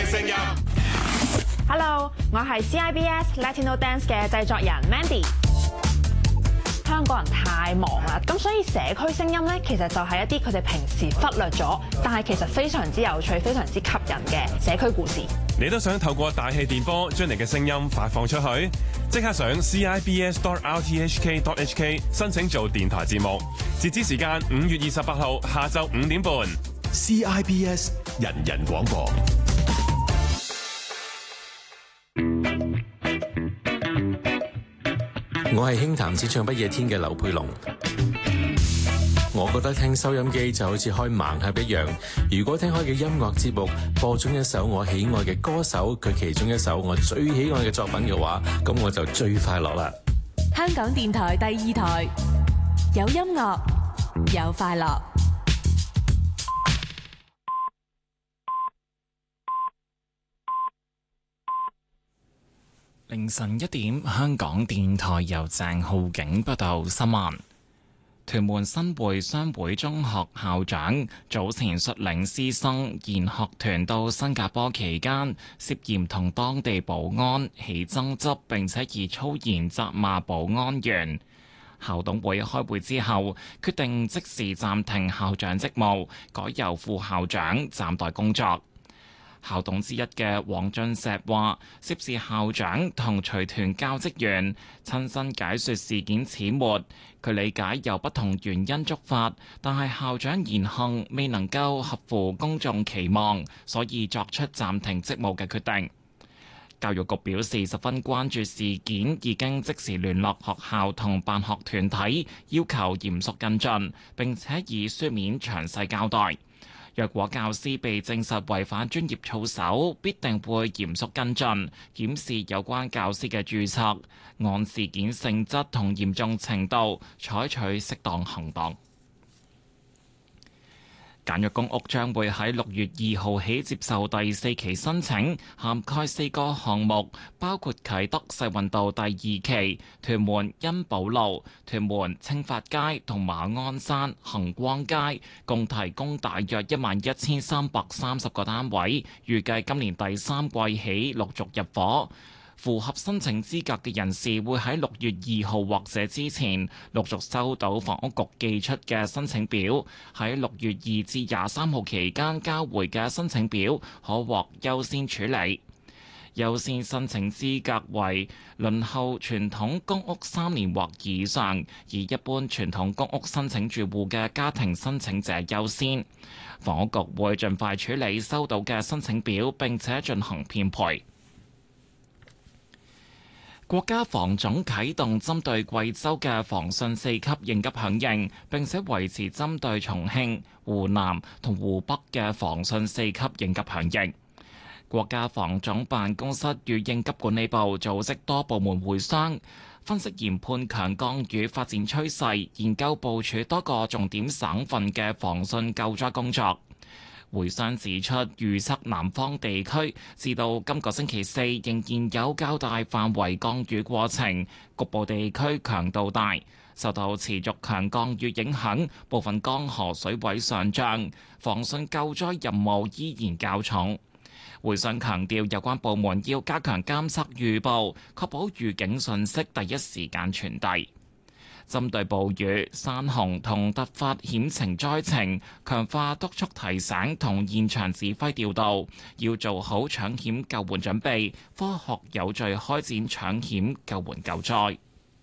聲音。 Hello， 我係 CIBS Latino Dance 嘅製作人 Mandy。香港人太忙啦，咁所以社區聲音咧，其實就係一啲佢哋平時忽略咗，但係其實非常之有趣、非常之吸引嘅社區故事。 你都想透過大氣電波將你嘅聲音發放出去？即刻上 CIBS.RTHK.HK 申請做電台節目，截止時間5月28號下晝5點半。 CIBS 人人廣播。 我係輕談只唱不夜天嘅劉佩龍。我覺得聽收音機就好似開盲盒一樣，如果聽開嘅音樂節目播中一首我喜愛嘅歌手佢其中一首我最喜愛嘅作品嘅話，咁我就最快樂啦。 香港電台第2台，有音樂，有快樂。 凌晨1點，香港電台由鄭浩景報道新聞。屯門新會商會中學校長早前率領師生研學團到新加坡期間，涉嫌同當地保安起爭執，並且以粗言責罵保安員。校董會開會之後，決定即時暫停校長職務，改由副校長暫代工作。校董之一嘅黃俊碩話，涉事校長同隨團教職員親身解說事件始末，佢理解有不同原因觸發，但係校長言行未能夠合乎公眾期望，所以作出暫停職務嘅決定。教育局表示十分關注事件，已經即時聯絡學校同辦學團體，要求嚴肅跟進，並且以書面詳細交代。若果教師被證實違反專業操守，必定會嚴肅跟進，檢視有關教師嘅註冊，按事件性質同嚴重程度採取適當行動。簡約公屋將會喺6月2號起接受第4期申請，涵蓋4個項目，包括啟德世運道第2期、屯門恩寶路、屯門青發街同馬鞍山恒光街，共提供大約11,330個單位，預計今年第3季起陸續入伙。符合申請資格嘅人士會喺6月2號或者之前陸續收到房屋局寄出嘅申請表，喺6月2至23號期間交回嘅申請表可獲優先處理。優先申請資格為輪候傳統公屋3年或以上，而一般傳統公屋申請住戶嘅家庭申請者優先。房屋局會盡快處理收到嘅申請表，並且進行編配。國家防總啟動針對貴州嘅防汛4級應急響應，並且維持針對重慶、湖南同湖北嘅防汛4級應急響應。國家防總辦公室與應急管理部組織多部門會商，分析研判強降雨發展趨勢，研究部署多個重點省份嘅防汛救災工作。會商指出，預測南方地區至到今個星期4仍然有較大範圍降雨過程，局部地區強度大，受到持續強降雨影響，部分江河水位上漲，防汛救災任務依然較重。會商強調，有關部門要加強監測預報，確保預警信息第一時間傳遞。針對暴雨、山洪同突發險情災情，強化督促提醒同現場指揮調度，要做好搶險救援準備，科學有序開展搶險救援救災。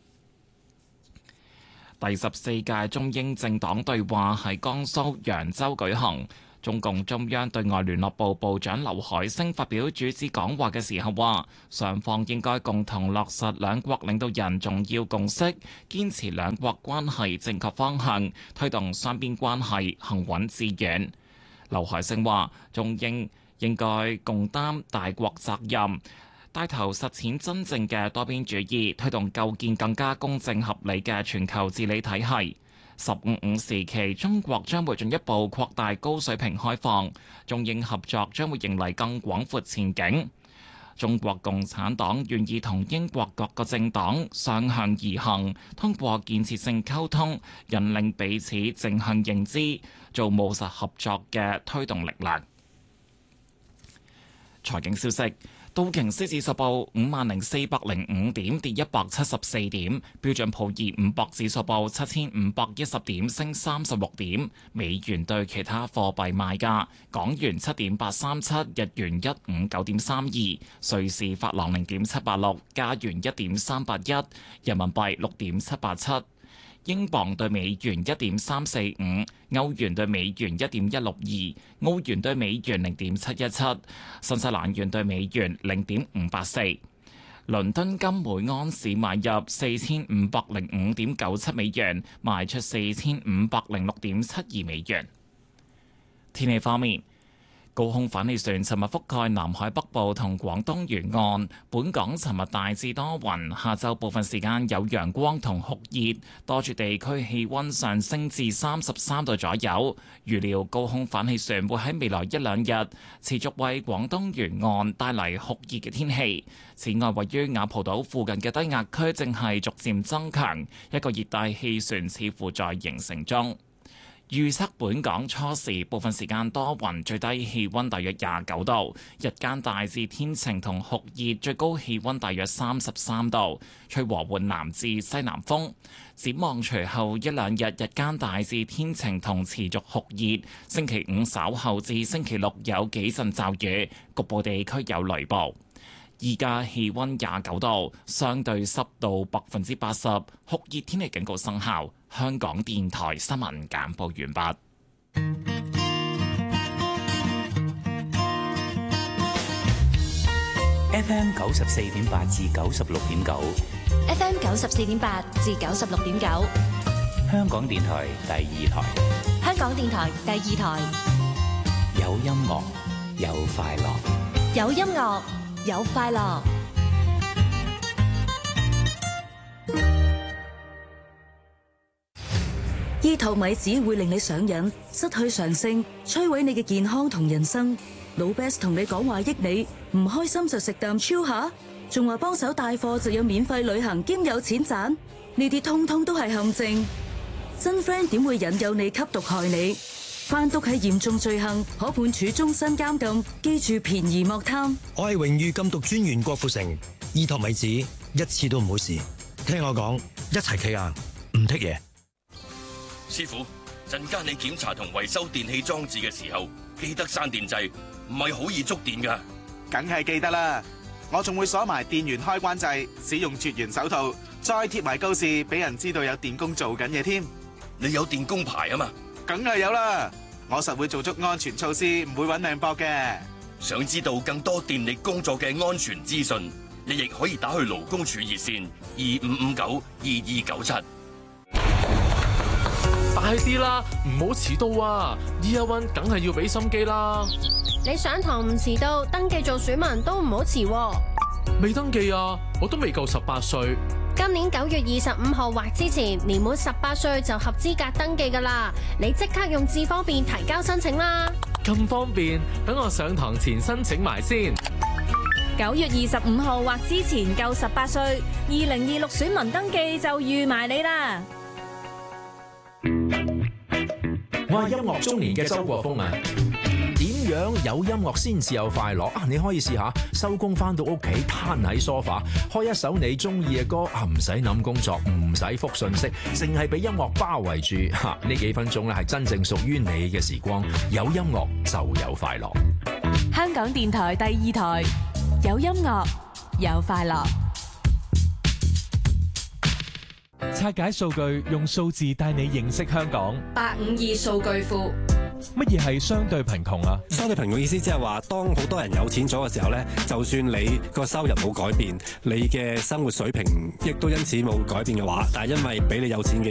第14屆中英政黨對話喺江蘇揚州舉行。中共中央對外聯絡部部長劉海星發表主旨講話嘅時候話，雙方應該共同落實兩國領導人重要共識，堅持兩國關係正確方向，推動雙邊關係行穩致遠。劉海星話，中英應該共擔大國責任，帶頭實踐真正嘅多邊主義，推動構建更加公正合理嘅全球治理體系。15時期，中國將會進一步擴大高水平開放，中英合作將會迎嚟更廣闊前景。中國共產黨願意同英國各個政黨相向而行，通過建設性溝通，引領彼此正向認知，做務實合作嘅推動力量。 財經消息。道瓊斯指數報50,405點，跌174點；標準普爾500指數報7,510點，升36點。美元對其他貨幣賣價：港元7.837，日元159.32，瑞士法郎0.786，加元1.381，人民幣6.787。英鎊對美元1.345，歐元對美元1.162，澳元對美元0.717，新西蘭元對美元0.584。倫敦金每盎司買入4505.97美元，賣出4506.72美元。天氣方面，高空反氣旋尋日覆蓋南海北部同廣東沿岸，本港尋日大致多雲，下晝部分時間有陽光同酷熱，多處地區氣溫上升至33度左右。預料高空反氣旋會喺未來一兩日持續為廣東沿岸帶嚟酷熱嘅天氣。此外，位於雅蒲島附近嘅低壓區正係逐漸增強，一個熱帶氣旋似乎在形成中。預測本港初時部分時間多雲，最低氣溫大約29度，日間大致天晴同酷熱，最高氣溫大約33度，吹和緩南至西南風。展望隨後一兩日，日間大致天晴同持續酷熱，星期五稍後至星期六有幾陣驟雨，局部地區有雷暴。依家氣溫29度，相對濕度80%，酷熱天氣警告生效。香港電台新聞簡報完畢。 FM 94.8至96.9 FM 94.8至96.9， 香港電台第二台。 香港電台第二台， 有音樂，有快樂。 有音樂，有快樂。 醫托米只會令你上癮，失去常性，摧毀你嘅健康同人生。老 Best 同你講話益你，唔開心就食啖超下，仲話幫手帶貨就有免費旅行兼有錢賺，呢啲通通都係陷阱。真 friend 點會引誘你吸毒害你？販毒係嚴重罪行，可判處終身監禁。記住便宜莫貪。 我係榮譽禁毒專員郭富城，醫托米子一次都唔好試。聽我講，一齊企硬，唔剔嘢。 師傅，陣間你檢查同維修電器裝置嘅時候，記得閂電掣，唔係好易觸電噶。 梗係記得啦，我仲會鎖埋電源開關掣，使用絕緣手套，再貼埋告示，俾人知道有電工做緊嘢添。 你有電工牌啊嘛？ 梗係有啦，我實會做足安全措施，唔會搵命搏嘅。 想知道更多電力工作嘅安全資訊，你亦可以打去勞工處熱線25592297。 快啲啦，唔好遲到啊 ！Year One 梗係要俾心機啦。 你上堂唔遲到，登記做選民都唔好遲。 未登記啊，我都未夠18歲。 今年9月25號或之前，年滿18歲就合資格登記㗎喇。你即刻用智方便提交申請啦。 咁方便，等我上堂前申請埋先。 9月25號或之前夠18歲，2026選民登記就預埋你啦。 我係音樂中年嘅周國峰啊！點樣有音樂先至有快樂啊？你可以試下收工翻到屋企攤喺梳化，開一首你中意嘅歌啊，唔使諗工作，唔使覆信息，淨係俾音樂包圍住嚇。呢幾分鐘咧係真正屬於你嘅時光。有音樂就有快樂。 香港電台第二台，有音樂有快樂。 拆解數據，用數字帶你認識香港。 852數據庫。 乜嘢係相對貧窮啊？ 相對貧窮意思即係話，當好多人有錢咗嘅時候咧，就算你個收入冇改變，你嘅生活水平亦都因此冇改變嘅話，但係因為比你有錢嘅